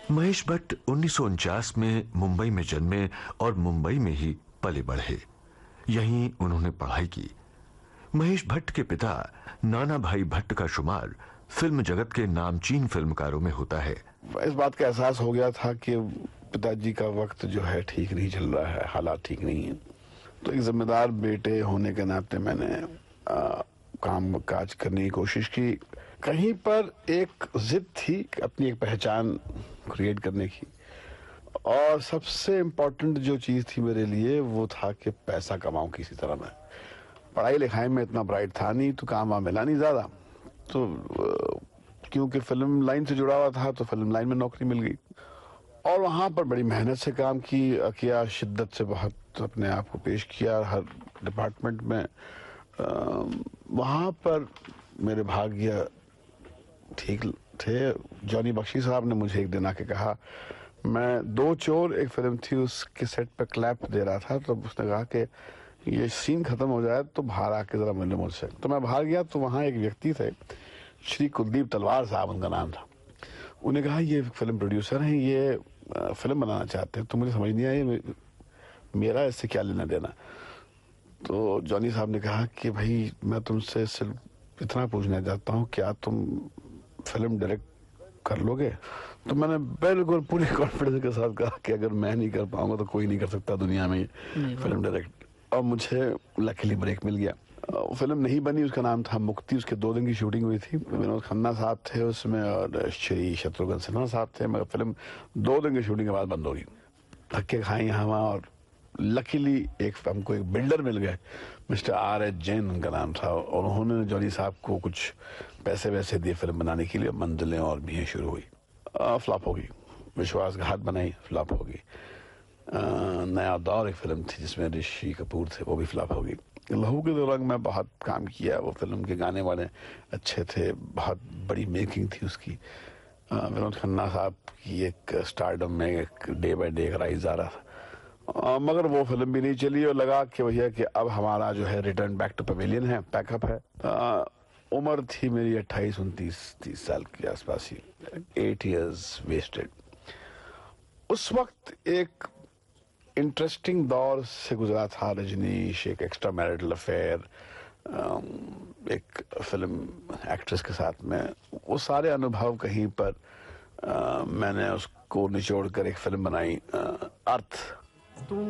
महेश भट्ट 1949 में मुंबई में जन्मे और मुंबई में ही पले बढ़े। यहीं उन्होंने पढ़ाई की। महेश भट्ट के पिता नाना भाई भट्ट का शुमार फिल्म जगत के नामचीन फिल्मकारों में होता है। इस बात का एहसास हो गया था कि पिताजी का वक्त जो है ठीक नहीं चल रहा है, हालात ठीक नहीं है। तो एक जिम्मेदार बेटे होने के नाते मैंने काम काज करने की कोशिश की। कहीं पर एक जिद थी अपनी एक पहचान क्रिएट करने की, और सबसे इम्पोर्टेंट जो चीज थी मेरे लिए वो था कि पैसा कमाऊं किसी तरह। मैं पढ़ाई लिखाई में इतना ब्राइट था नहीं, तो काम वहां मिला नहीं ज्यादा। तो क्योंकि फिल्म लाइन से जुड़ा हुआ था तो फिल्म लाइन में नौकरी मिल गई, और वहां पर बड़ी मेहनत से काम किया, शिद्दत से बहुत अपने आप को पेश किया हर डिपार्टमेंट में। वहां पर मेरे भाग्य ठीक थे। जॉनी बख्शी साहब ने मुझे एक दिन आके कहा, मैं दो चोर एक फिल्म थी उसके सेट पे क्लैप दे रहा था, तो उसने कहा कि ये सीन खत्म हो जाए तो बाहर आके जरा मिले मुझसे। तो मैं बाहर गया तो वहां एक व्यक्ति थे, श्री कुलदीप तलवार साहब उनका नाम था। उन्हें कहा ये फिल्म प्रोड्यूसर हैं, ये फिल्म बनाना चाहते हैं। तो मुझे समझ नहीं आया मेरा इससे क्या लेना देना। तो जॉनी साहब ने कहा कि भाई मैं तुमसे सिर्फ इतना पूछना चाहता हूँ, क्या तुम फिल्म डायरेक्ट कर लोगे? तो मैंने बिल्कुल पूरी कॉन्फिडेंस के साथ कहा कि अगर मैं नहीं कर पाऊंगा तो कोई नहीं कर सकता दुनिया में फिल्म डायरेक्ट। और मुझे लकीली ब्रेक मिल गया। फिल्म नहीं बनी, उसका नाम था मुक्ति। उसके 2 दिन की शूटिंग हुई थी। विनोद खन्ना साहब थे उसमें और श्री शत्रुघ्न सिन्हा साहब थे, मगर फिल्म 2 दिन की शूटिंग के बाद बंद हो गई। धक्के खाए यहाँ वहाँ, और लकीली हमको एक बिल्डर मिल गए, मिस्टर R.H. जैन उनका नाम था, और उन्होंने जॉनी साहब को कुछ पैसे वैसे दिए फिल्म बनाने के लिए। मंजिलें और भी शुरू हुई, फ्लॉप हो गई। विश्वासघात बनाई, फ्लॉप हो गई। नया दौर एक फिल्म थी जिसमें ऋषि कपूर थे, वो भी फ्लॉप हो गई। लहू के दो रंग में बहुत काम किया। वो फिल्म के गाने वाले अच्छे थे, बहुत बड़ी मेकिंग थी उसकी। विनोद खन्ना साहब की एक स्टारडम में एक डे बाय डे का राइज आ रहा था, मगर वो फिल्म भी नहीं चली। और लगा कि भैया कि अब हमारा जो है रिटर्न बैक टू पवेलियन है, पैकअप है। उम्र थी मेरी 28-29-30 साल के आसपास ही। 8 years वेस्टेड। उस वक्त एक इंटरेस्टिंग दौर से गुजरा था रजनीश, एक एक्स्ट्रा मैरिटल अफेयर, एक फिल्म एक्ट्रेस के साथ में। वो सारे अनुभव कहीं पर मैंने उसको निचोड़ कर एक फिल्म बनाई, अर्थ।